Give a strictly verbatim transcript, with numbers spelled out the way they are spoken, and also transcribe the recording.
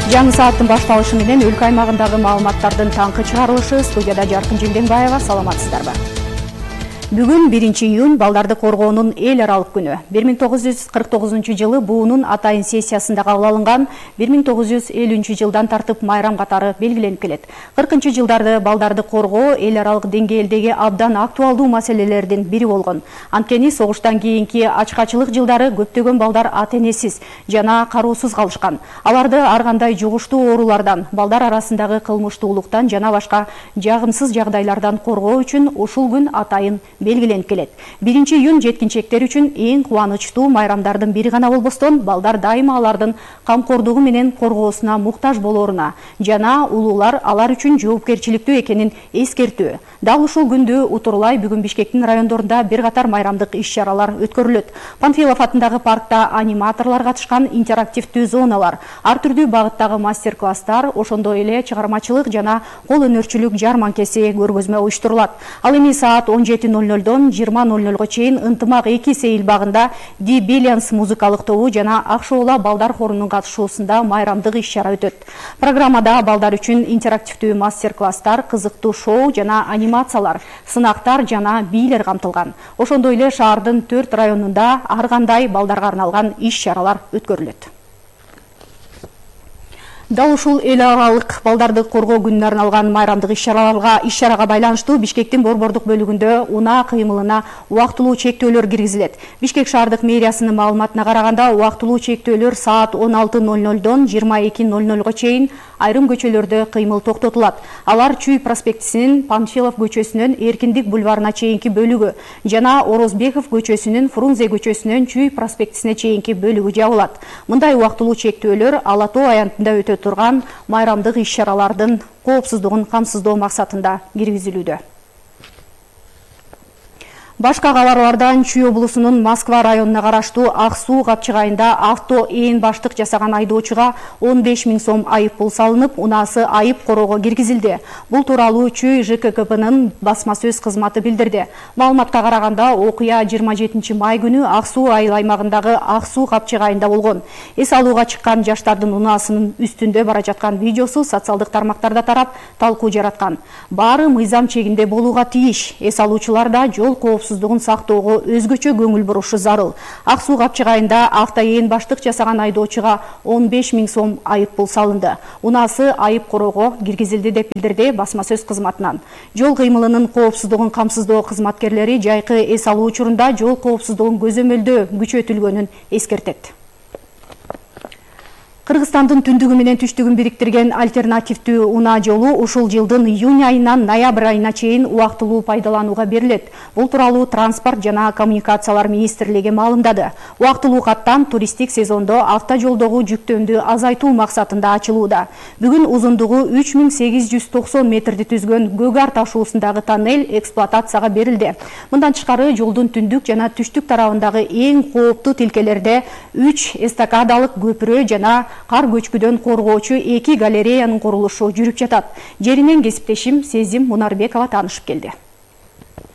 Жаңы сааттын башталышы менен өлкө аймагындагы маалыматтардын таңкы чыгарылышы. Студияда Жаркын Жемденбаева, саламатсыздарбы? Бүгүн биринчи июнь балдарды коргоонун эл аралык күнү. бир миң тогуз жүз кырк тогузунчу жылы буунун атайын сессиясында кабыл алынган бир миң тогуз жүз элүүнчү жылдан тартып майрам катары белгиленип келет. кыркынчы жылдарды балдарды коргоо эл аралык деңгээлдеги абдан актуалдуу маселелердин бири болгон. Анткени согуштан кийинки ачкачылык жылдары көптөгөн балдар ата-энесиз жана кароосуз калышкан. Аларды ар кандай жугуштуу оорулардан, балдар арасындагы кылмыштуулуктан жана башка жагымсыз жагдайлардан коргоо үчүн ушул күн атайын белгиленип келет. биринчи июнь жеткинчектер үчүн эң кубанычтуу майрамдардын бири гана болбостон, балдар дайыма алардын камкордугу менен коргоосуна муктаж болоруна жана улуулар алар үчүн жоопкерчиликтүү экенин эскертүү. Дал ушул күндү утурлай бүгүн Бишкектин райондорунда бир катар майрамдык иш-чаралар өткөрүлөт. Панфилов атындагы паркта аниматорлор катышкан интерактивдүү зоналар, ар түрдүү багыттагы мастер-класстар, ошондой эле чыгармачылык жана кол өнөрчүлүк жарманкеси көргөзмө уюштурулат. Ал эми саат он жети ноль нолдон жыйырма ноль нолго чейин ынтымак эки сейил багында Ди Билlions музыкалык тобу жана Акшоола балдар хорунун катышуусунда майрамдык иш-чара өтөт. Программада балдар үчүн интерактивдүү мастер-класстар, кызыктуу шоу жана анимациялар, сынактар жана бийлер камтылган. Ошондой эле шаардын төрт районунда ар кандай балдарга арналган иш-чаралар өткөрүлөт. Дал ушул эл аралык балдарды коргоо күнүнө арналган майрамдык иш-чараларга иш-чарага байланыштуу Бишкектин борбордук бөлүгүндө унаа кыймылына убактылуу чектөөлөр киргизилет. Бишкек шаардык мэриясынын маалыматына караганда, убактылуу чектөөлөр саат он алты ноль нолдон жыйырма эки ноль нолго чейин айрым көчөлөрдө кыймыл токтотулат. Алар Чүй проспектисинин Панфилов көчөсүнөн Эркиндик бульварына чейинки бөлүгү жана Орозбеков көчөсүнүн Фрунзе көчөсүнөн Чүй проспектисине чейинки бөлүгү жабылат. Мындай убактылуу чектөөлөр Ала Тоо аянтында өтө турган майрамдык иш-чаралардын коопсуздугун камсыздоо максатында киргизилүүдө. Башка кабарлардан Чүй облусунун Москва районуна караштуу Ак Суу капчыгайында авто ээн баштык жасаган айдоочуга он беш миң сом айып пул салынып, унаасы айып короого киргизилди. Бул тууралуу Чүй ЖККБнын басма сөз кызматы билдирди. Маалыматка караганда, окуя жыйырма жетинчи май күнү Ак Суу айыл аймагындагы Ак Суу капчыгайында болгон. Эс алууга чыккан жаштардын унаасынын үстүндө бара жаткан видеосу социалдык тармактарда тарап, талкуу жараткан. Баары мыйзам чегинде болууга тийиш. Эс алуучулар да жол коопсуздугун сактоого өзгөчө көңүл бурушу зарыл. Ак Суу капчыгайында авто ээн баштык жасаган айдоочуга он беш миң сом айып пул салынды. Унаасы айып короого киргизилди деп билдирди басма сөз кызматынан. Жол кыймылынын коопсуздугун камсыздоо кызматкерлери жайкы эс алуу учурунда жол коопсуздугун көзөмөлдөө күчөтүлгөнүн эскертет. Кыргызстандын түндүгү менен түштүгүн бириктирген альтернативдүү унаа жолу ушул жылдын июнь айынан ноябрь айына чейин убактылуу пайдаланууга берилет. Бул тууралуу Транспорт жана коммуникациялар министрлиги маалымдады. Убактылуу каттам туристтик сезондо автожолдогу жүктөмдү азайтуу максатында ачылууда. Бүгүн узундугу үч миң сегиз жүз токсон метрди түзгөн Гөгар ташуусундагы тоннель эксплуатацияга берилди. Мындан тышкары жолдун түндүк жана түштүк тарабындагы эң кооптуу тилкелерде үч эстакадалык көпүрө жана кар көчкүдөн коргоочу эки галереянын курулушу жүрүп жатат. Жеринен кесиптешим Сезим Мунарбекова таанышып келди.